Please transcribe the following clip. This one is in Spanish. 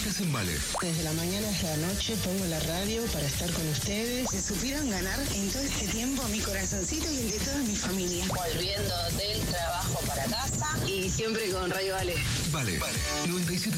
noticias en Vale. Desde la mañana hasta la noche pongo la radio para estar con ustedes. Se supieron ganar en todo este tiempo mi corazoncito y el de toda mi familia. Volviendo del trabajo para casa y siempre con Radio Vale. Vale, 97.